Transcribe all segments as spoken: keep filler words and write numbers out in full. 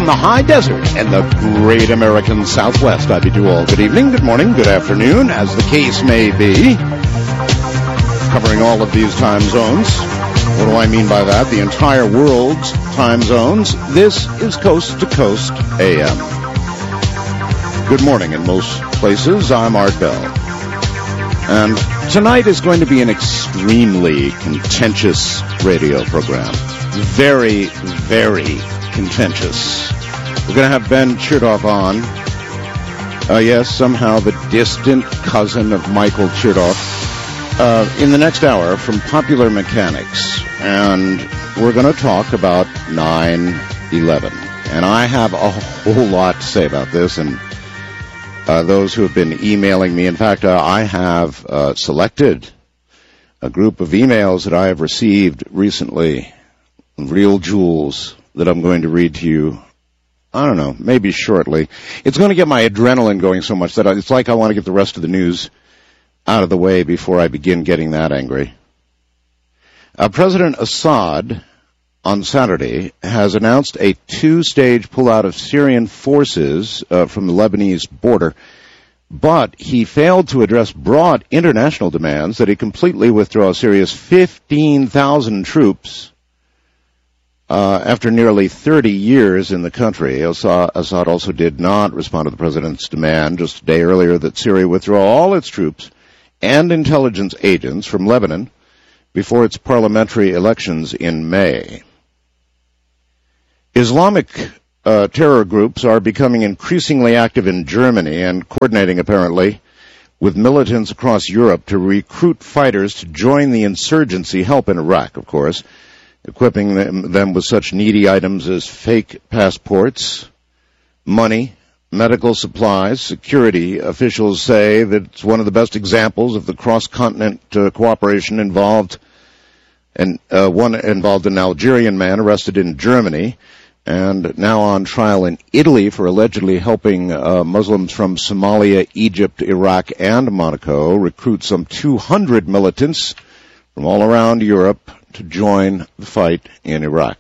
the high desert and the great American Southwest. I bid you all good evening, good morning, good afternoon, as the case may be. Covering all of these time zones. What do I mean by that? The entire world's time zones. This is Coast to Coast A M. Good morning in most places. I'm Art Bell. And tonight is going to be an extremely contentious radio program. Very, very contentious. We're going to have Ben Chertoff on. Uh, yes, somehow the distant cousin of Michael Chertoff. Uh, in the next hour from Popular Mechanics. And we're going to talk about nine eleven. And I have a whole lot to say about this. And uh, those who have been emailing me, in fact, uh, I have uh, selected a group of emails that I have received recently, real jewels, that I'm going to read to you, I don't know, maybe shortly. It's going to get my adrenaline going so much that it's like I want to get the rest of the news out of the way before I begin getting that angry. Uh, President Assad, on Saturday, has announced a two-stage pullout of Syrian forces uh, from the Lebanese border, but he failed to address broad international demands that he completely withdraw Syria's fifteen thousand troops uh, after nearly thirty years in the country. Assad, Assad also did not respond to the president's demand just a day earlier that Syria withdraw all its troops and intelligence agents from Lebanon before its parliamentary elections in May. Islamic uh, terror groups are becoming increasingly active in Germany and coordinating, apparently, with militants across Europe to recruit fighters to join the insurgency help in Iraq, of course, equipping them, them with such needy items as fake passports, money, medical supplies. Security officials say that it's one of the best examples of the cross-continent uh, cooperation involved, and uh, one involved an Algerian man arrested in Germany and now on trial in Italy for allegedly helping uh, Muslims from Somalia, Egypt, Iraq, and Monaco recruit some two hundred militants from all around Europe to join the fight in Iraq.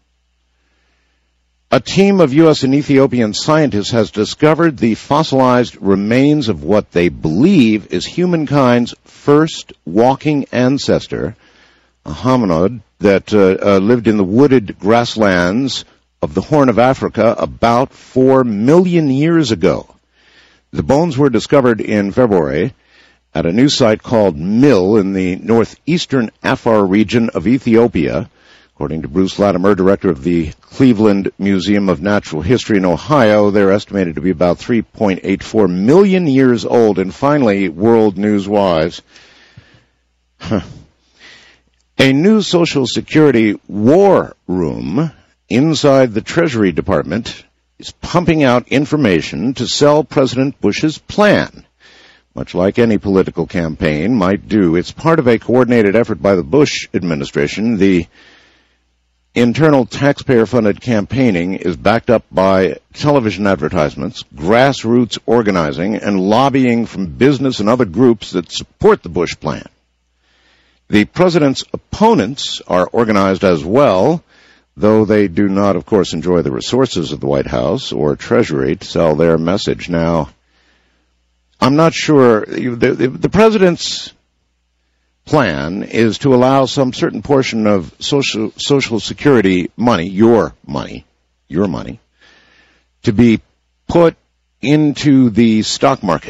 A team of U S and Ethiopian scientists has discovered the fossilized remains of what they believe is humankind's first walking ancestor, a hominid that uh, uh, lived in the wooded grasslands of the Horn of Africa about four million years ago. The bones were discovered in February at a new site called Mill in the northeastern Afar region of Ethiopia. According to Bruce Latimer, director of the Cleveland Museum of Natural History in Ohio, they're estimated to be about three point eight four million years old. And finally, world news-wise, huh, a new Social Security war room inside the Treasury Department is pumping out information to sell President Bush's plan, much like any political campaign might do. It's part of a coordinated effort by the Bush administration. The internal taxpayer-funded campaigning is backed up by television advertisements, grassroots organizing, and lobbying from business and other groups that support the Bush plan. The president's opponents are organized as well, though they do not, of course, enjoy the resources of the White House or Treasury to sell their message. Now, I'm not sure. The, the, the president's plan is to allow some certain portion of social social security money, your money, your money, to be put into the stock market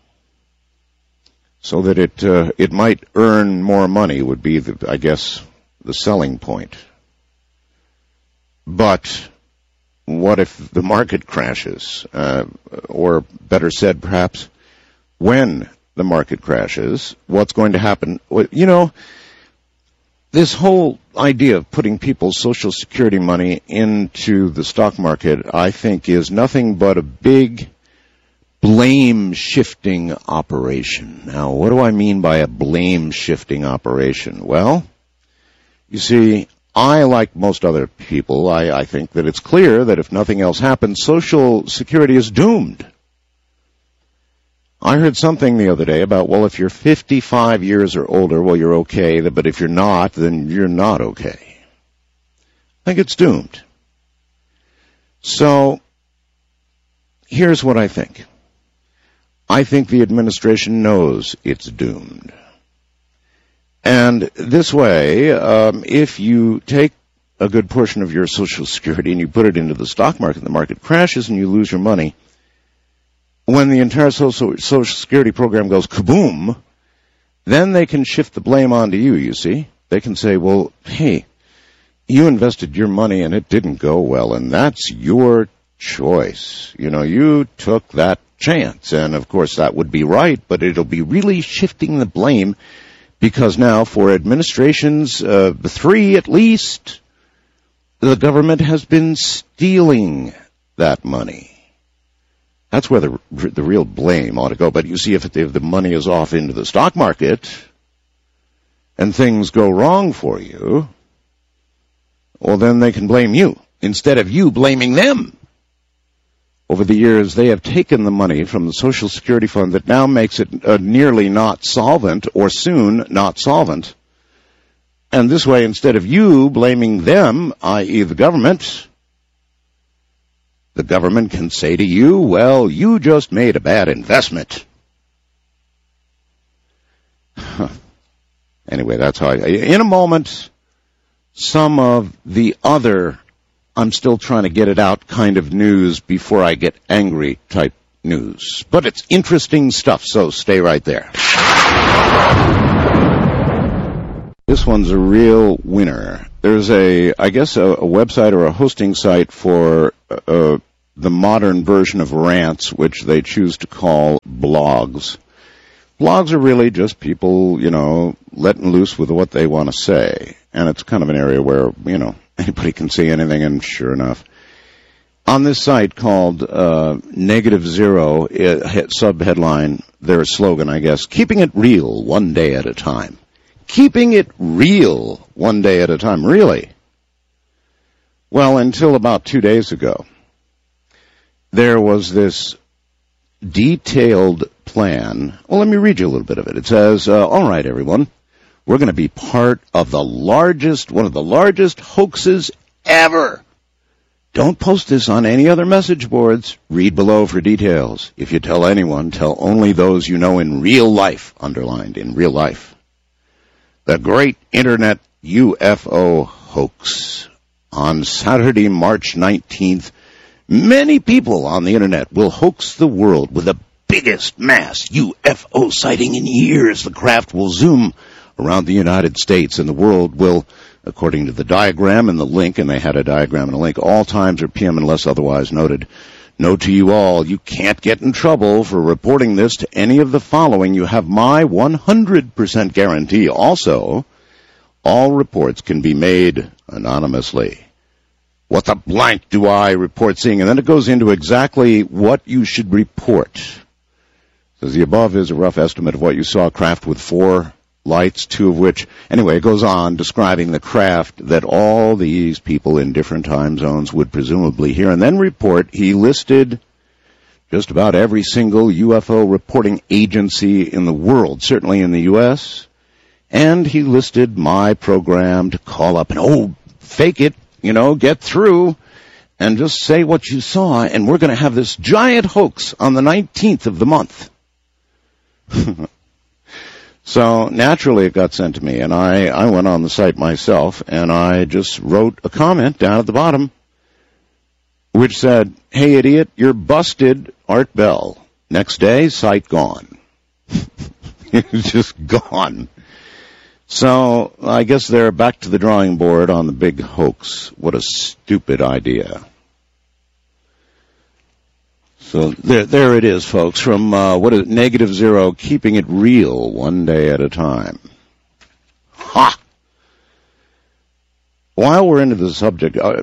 so that it uh, it might earn more money would be, the, I guess, the selling point. But what if the market crashes? Uh, or better said, perhaps, when the market crashes, what's going to happen? You know, this whole idea of putting people's Social Security money into the stock market, I think, is nothing but a big blame-shifting operation. Now, what do I mean by a blame-shifting operation? Well, you see, I, like most other people, I, I think that it's clear that if nothing else happens, Social Security is doomed. I heard something the other day about, well, if you're fifty-five years or older, well, you're okay, but if you're not, then you're not okay. I think it's doomed. So, here's what I think. I think the administration knows it's doomed. And this way, um, if you take a good portion of your Social Security and you put it into the stock market, the market crashes and you lose your money, when the entire Social, Social Security program goes kaboom, then they can shift the blame onto you, you see. They can say, well, hey, you invested your money and it didn't go well, and that's your choice. You know, you took that chance, and of course that would be right, but it'll be really shifting the blame because now for administrations, uh, three at least, the government has been stealing that money. That's where the the real blame ought to go. But you see, if, if the money is off into the stock market and things go wrong for you, well, then they can blame you instead of you blaming them. Over the years, they have taken the money from the Social Security Fund that now makes it uh, nearly not solvent, or soon not solvent. And this way, instead of you blaming them, that is the government, the government can say to you, well, you just made a bad investment. Anyway, that's how I... In a moment, some of the other... I'm still trying to get it out kind of news before I get angry type news. But it's interesting stuff, so stay right there. This one's a real winner. There's a, I guess, a, a website or a hosting site for uh, the modern version of rants, which they choose to call blogs. Blogs are really just people, you know, letting loose with what they want to say. And it's kind of an area where, you know, anybody can see anything, and sure enough. On this site called uh, Negative Zero, it, sub-headline, their slogan, I guess, keeping it real one day at a time. Keeping it real one day at a time. Really? Well, until about two days ago, there was this detailed plan. Well, let me read you a little bit of it. It says, uh, all right, everyone. We're going to be part of the largest, one of the largest hoaxes ever. Don't post this on any other message boards. Read below for details. If you tell anyone, tell only those you know in real life, underlined in real life. The great Internet U F O hoax. On Saturday, March nineteenth, many people on the Internet will hoax the world with the biggest mass U F O sighting in years. The craft will zoom around the United States, and the world will, according to the diagram and the link, and they had a diagram and a link, all times are P M unless otherwise noted. Note to you all, you can't get in trouble for reporting this to any of the following. You have my one hundred percent guarantee. Also, all reports can be made anonymously. What the blank do I report seeing? And then it goes into exactly what you should report. Says the above is a rough estimate of what you saw, craft with four lights, two of which, anyway, it goes on describing the craft that all these people in different time zones would presumably hear, and then report. He listed just about every single U F O reporting agency in the world, certainly in the U S, and he listed my program to call up and, oh, fake it, you know, get through, and just say what you saw, and we're going to have this giant hoax on the nineteenth of the month. So naturally it got sent to me, and I, I went on the site myself, and I just wrote a comment down at the bottom, which said, hey, idiot, you're busted, Art Bell. Next day, site gone. It was just gone. So I guess they're back to the drawing board on the big hoax. What a stupid idea. So there, there it is, folks, from uh, what is it, Negative Zero, keeping it real one day at a time. Ha! While we're into the subject, uh,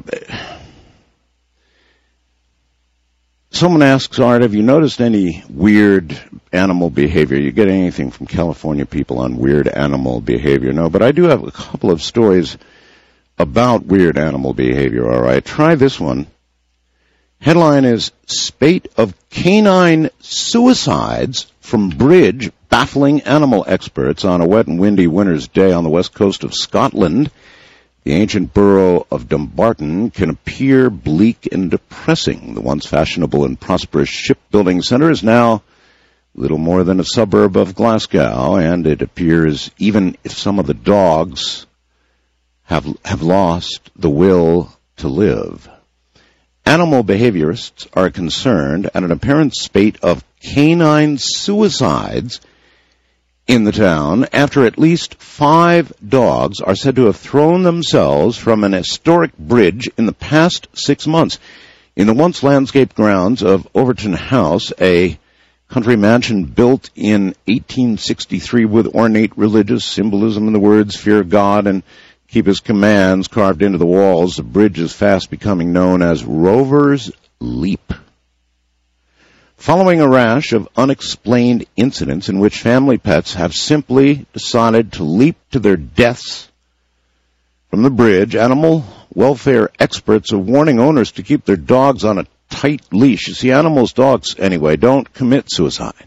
someone asks, Art, have you noticed any weird animal behavior? You get anything from California people on weird animal behavior? No, but I do have a couple of stories about weird animal behavior, all right? Try this one. Headline is, Spate of Canine Suicides from Bridge Baffling Animal Experts on a wet and windy winter's day on the west coast of Scotland. The ancient borough of Dumbarton can appear bleak and depressing. The once fashionable and prosperous shipbuilding center is now little more than a suburb of Glasgow, and it appears even if some of the dogs have have lost the will to live. Animal behaviorists are concerned at an apparent spate of canine suicides in the town after at least five dogs are said to have thrown themselves from an historic bridge in the past six months. In the once landscaped grounds of Overton House, a country mansion built in eighteen sixty-three with ornate religious symbolism in the words, "Fear God and keep his commands," carved into the walls, the bridge is fast becoming known as Rover's Leap. Following a rash of unexplained incidents in which family pets have simply decided to leap to their deaths from the bridge, animal welfare experts are warning owners to keep their dogs on a tight leash. You see, animals, dogs anyway, don't commit suicide.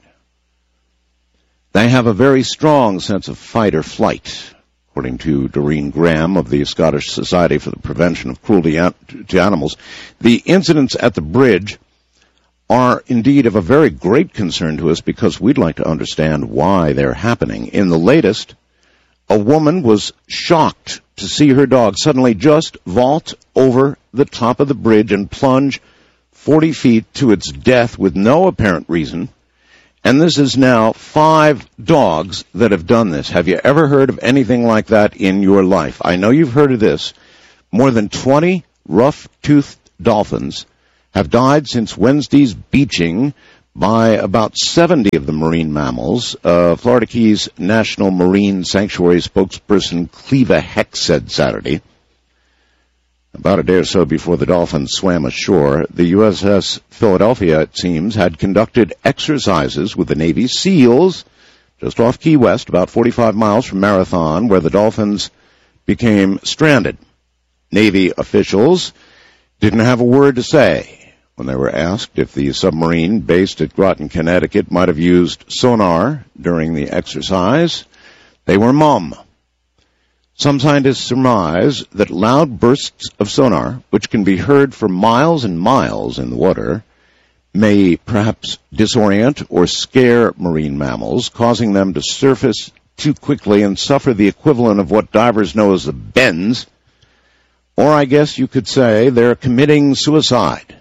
They have a very strong sense of fight or flight, according to Doreen Graham of the Scottish Society for the Prevention of Cruelty to Animals. The incidents at the bridge are indeed of a very great concern to us because we'd like to understand why they're happening. In the latest, a woman was shocked to see her dog suddenly just vault over the top of the bridge and plunge forty feet to its death with no apparent reason. And this is now five dogs that have done this. Have you ever heard of anything like that in your life? I know you've heard of this. More than twenty rough-toothed dolphins have died since Wednesday's beaching by about seventy of the marine mammals. Uh, Florida Keys National Marine Sanctuary spokesperson Cleva Heck said Saturday. About a day or so before the dolphins swam ashore, the U S S Philadelphia, it seems, had conducted exercises with the Navy SEALs just off Key West, about forty-five miles from Marathon, where the dolphins became stranded. Navy officials didn't have a word to say when they were asked if the submarine based at Groton, Connecticut, might have used sonar during the exercise. They were mum. Some scientists surmise that loud bursts of sonar, which can be heard for miles and miles in the water, may perhaps disorient or scare marine mammals, causing them to surface too quickly and suffer the equivalent of what divers know as the bends. Or I guess you could say they're committing suicide.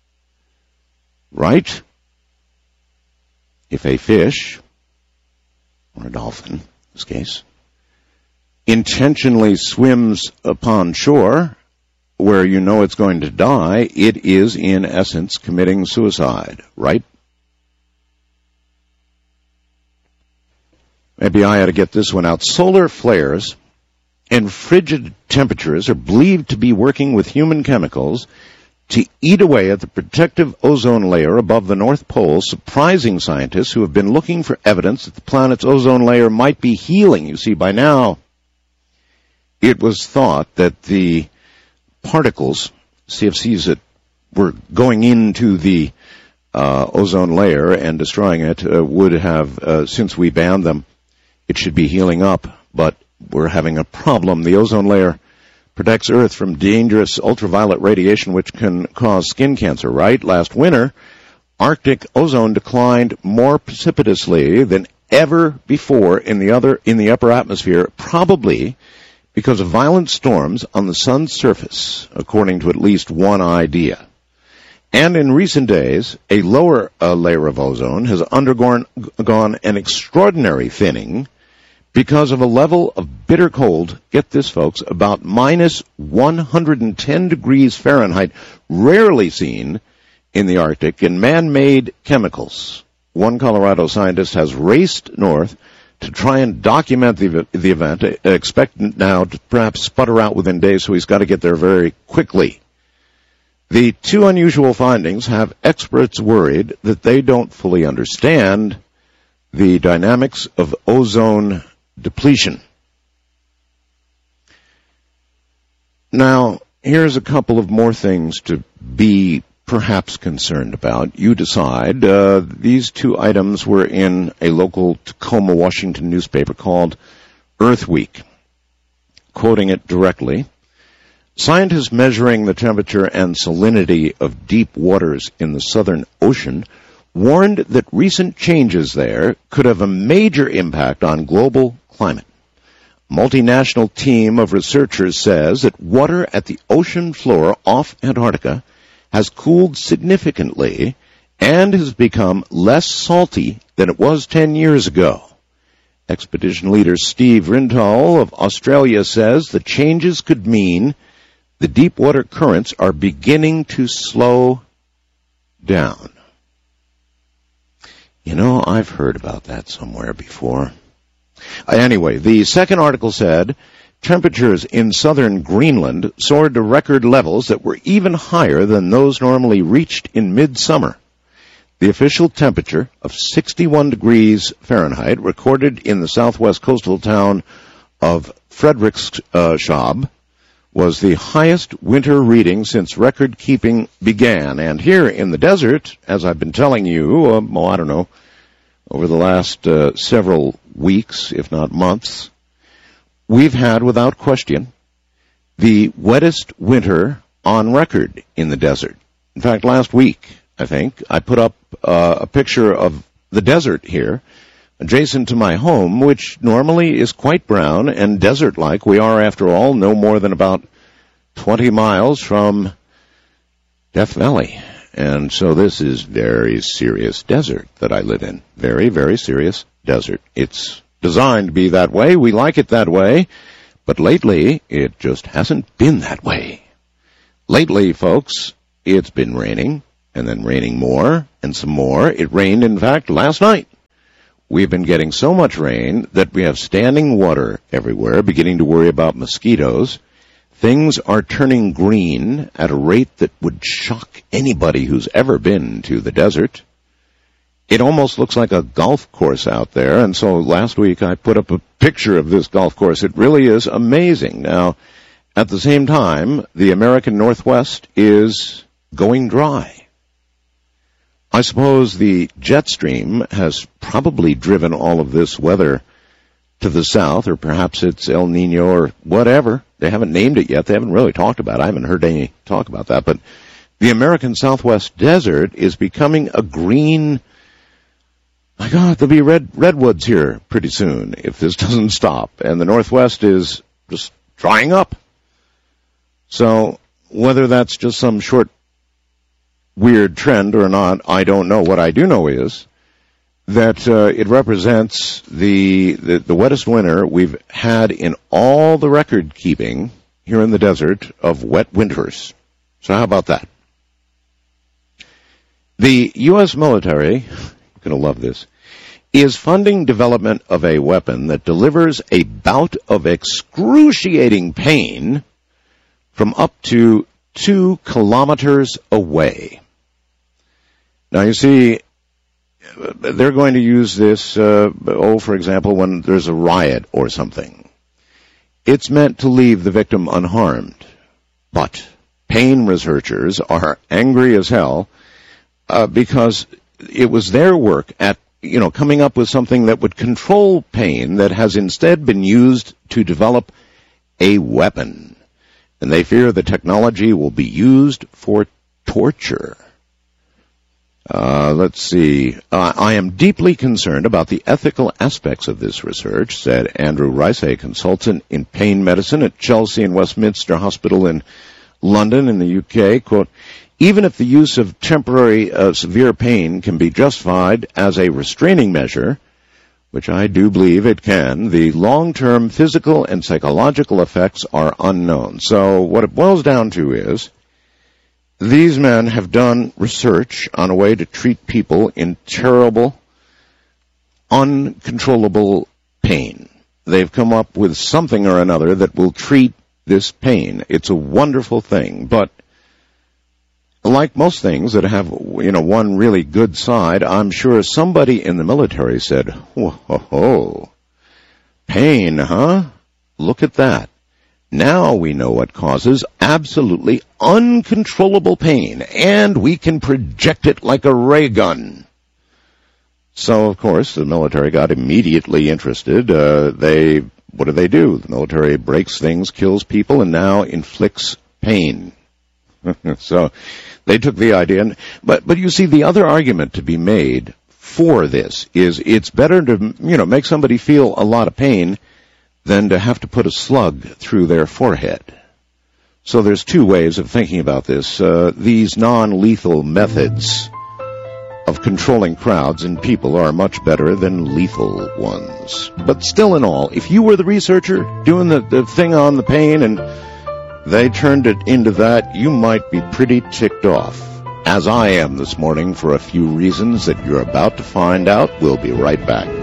Right? If a fish, or a dolphin in this case, intentionally swims upon shore where you know it's going to die, it is in essence committing suicide, right? Maybe I ought to get this one out. Solar flares and frigid temperatures are believed to be working with human chemicals to eat away at the protective ozone layer above the North Pole, surprising scientists who have been looking for evidence that the planet's ozone layer might be healing. You see, by now, it was thought that the particles, C F Cs that were going into the uh, ozone layer and destroying it, uh, would have, uh, since we banned them, it should be healing up, but we're having a problem. The ozone layer protects Earth from dangerous ultraviolet radiation, which can cause skin cancer, right? Last winter, Arctic ozone declined more precipitously than ever before in the other in the upper atmosphere, probably because of violent storms on the sun's surface, according to at least one idea. And in recent days, a lower uh, layer of ozone has undergone gone an extraordinary thinning because of a level of bitter cold, get this folks, about minus one hundred ten degrees Fahrenheit, rarely seen in the Arctic, and man-made chemicals. One Colorado scientist has raced north to try and document the, the event, expectant now to perhaps sputter out within days, so he's got to get there very quickly. The two unusual findings have experts worried that they don't fully understand the dynamics of ozone depletion. Now, here's a couple of more things to be perhaps concerned about. You decide. Uh, these two items were in a local Tacoma, Washington newspaper called Earth Week. Quoting it directly, Scientists measuring the temperature and salinity of deep waters in the Southern Ocean warned that recent changes there could have a major impact on global climate. A multinational team of researchers says that water at the ocean floor off Antarctica has cooled significantly and has become less salty than it was ten years ago. Expedition leader Steve Rintoul of Australia says the changes could mean the deep water currents are beginning to slow down. You know, I've heard about that somewhere before. Anyway, the second article said temperatures in southern Greenland soared to record levels that were even higher than those normally reached in midsummer. The official temperature of sixty-one degrees Fahrenheit recorded in the southwest coastal town of Frederikshavn was the highest winter reading since record-keeping began. And here in the desert, as I've been telling you, um, oh, I don't know, over the last uh, several weeks, if not months, we've had, without question, the wettest winter on record in the desert. In fact, last week, I think, I put up uh, a picture of the desert here, adjacent to my home, which normally is quite brown and desert-like. We are, after all, no more than about twenty miles from Death Valley. And so this is very serious desert that I live in. Very, very serious desert. It's designed to be that way. We like it that way. But lately, it just hasn't been that way. Lately, folks, it's been raining, and then raining more, and some more. It rained, in fact, last night. We've been getting so much rain that we have standing water everywhere, beginning to worry about mosquitoes. Things are turning green at a rate that would shock anybody who's ever been to the desert. It almost looks like a golf course out there, and so last week I put up a picture of this golf course. It really is amazing. Now, at the same time, the American Northwest is going dry. I suppose the jet stream has probably driven all of this weather to the south, or perhaps it's El Nino or whatever. They haven't named it yet. They haven't really talked about it. I haven't heard any talk about that. But the American Southwest desert is becoming a green... My God, there'll be red redwoods here pretty soon if this doesn't stop. And the Northwest is just drying up. So whether that's just some short weird trend or not, I don't know. What I do know is that uh, it represents the, the the wettest winter we've had in all the record keeping here in the desert of wet winters. So how about that? The U S military, you're going to love this, is funding development of a weapon that delivers a bout of excruciating pain from up to two kilometers away. Now, you see, they're going to use this, uh, oh, for example, when there's a riot or something. It's meant to leave the victim unharmed. But pain researchers are angry as hell uh, because it was their work at, you know, coming up with something that would control pain that has instead been used to develop a weapon. And they fear the technology will be used for torture. Uh, let's see. Uh, I am deeply concerned about the ethical aspects of this research, said Andrew Rice, a consultant in pain medicine at Chelsea and Westminster Hospital in London in the U K. Quote, even if the use of temporary uh, severe pain can be justified as a restraining measure, which I do believe it can, the long-term physical and psychological effects are unknown. So what it boils down to is these men have done research on a way to treat people in terrible, uncontrollable pain. They've come up with something or another that will treat this pain. It's a wonderful thing, but like most things that have, you know, one really good side, I'm sure somebody in the military said, whoa, ho, ho. Pain, huh? Look at that. Now we know what causes absolutely uncontrollable pain, and we can project it like a ray gun. So, of course, the military got immediately interested. Uh, they, what do they do? The military breaks things, kills people, and now inflicts pain. So they took the idea. And, but, but you see, the other argument to be made for this is it's better to, you know, make somebody feel a lot of pain than to have to put a slug through their forehead. So there's two ways of thinking about this. Uh, these non-lethal methods of controlling crowds and people are much better than lethal ones. But still in all, if you were the researcher doing the, the thing on the pain and they turned it into that, you might be pretty ticked off. As I am this morning for a few reasons that you're about to find out. We'll be right back.